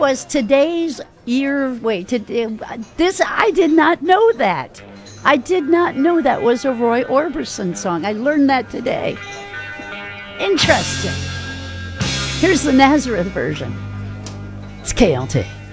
was today's year. Wait, this I did not know that. I did not know that was a Roy Orbison song. I learned that today. Interesting. Here's the Nazareth version. It's KLT.